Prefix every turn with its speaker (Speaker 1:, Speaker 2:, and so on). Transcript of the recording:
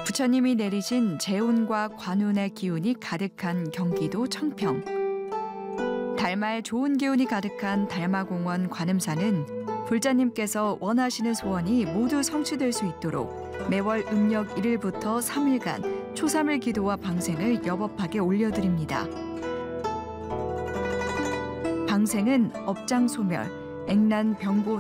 Speaker 1: 부처님이 내리신 재운과 관운의 기운이 가득한 경기도 청평. 달마의 좋은 기운이 가득한 달마공원 관음사는 불자님께서 원하시는 소원이 모두 성취될 수 있도록 매월 음력 1일부터 3일간 초삼일 기도와 방생을 여법하게 올려드립니다. 방생은 업장소멸, 액난 병고